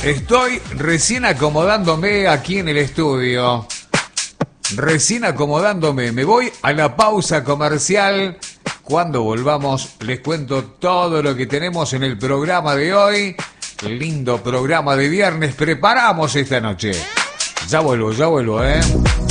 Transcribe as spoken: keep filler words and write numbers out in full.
Estoy recién acomodándome aquí en el estudio. Recién acomodándome. Me voy a la pausa comercial. Cuando volvamos les cuento todo lo que tenemos en el programa de hoy. Lindo programa de viernes preparamos esta noche. Ya vuelvo, ya vuelvo, ¿eh?